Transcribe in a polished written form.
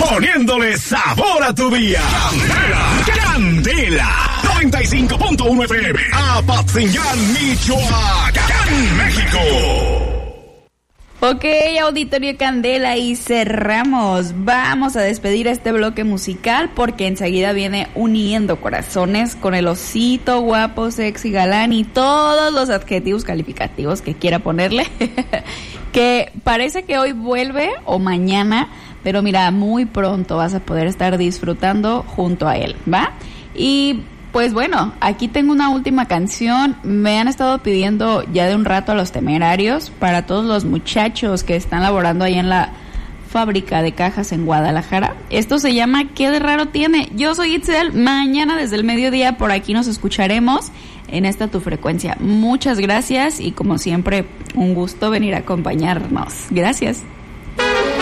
poniéndole sabor a tu día. Candela 95.1 FM, Apatzingán, Michoacán, México. Ok, Auditorio Candela, y cerramos. Vamos a despedir este bloque musical porque enseguida viene Uniendo Corazones con el osito guapo, sexy, galán y todos los adjetivos calificativos que quiera ponerle. Que parece que hoy vuelve o mañana, pero mira, muy pronto vas a poder estar disfrutando junto a él, ¿va? Y pues bueno, aquí tengo una última canción. Me han estado pidiendo ya de un rato a Los Temerarios, para todos los muchachos que están laborando ahí en la fábrica de cajas en Guadalajara. Esto se llama ¿Qué de raro tiene? Yo soy Itzel, mañana desde el mediodía por aquí nos escucharemos en esta tu frecuencia. Muchas gracias y como siempre, un gusto venir a acompañarnos. Gracias.